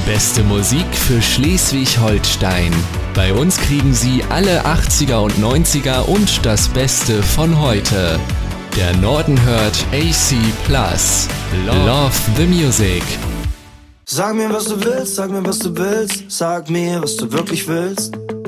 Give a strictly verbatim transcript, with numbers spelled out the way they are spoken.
Die beste Musik für Schleswig-Holstein. Bei uns kriegen Sie alle achtziger und neunziger und das Beste von heute. Der Norden hört A C Plus. Love the Music. Sag mir, was du willst, sag mir, was du willst. Sag mir, was du wirklich willst.